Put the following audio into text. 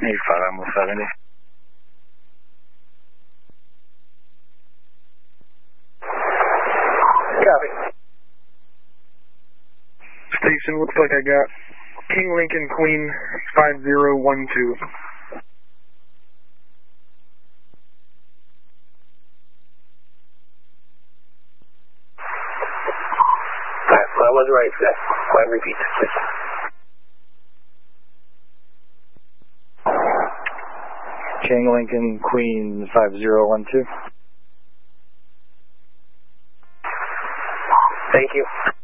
85, almost 70. Copy. Station, looks like I got King Lincoln Queen 5012. Alright, well, I was right for that. Go ahead and repeat that, please. King Lincoln Queen 5012. Thank you.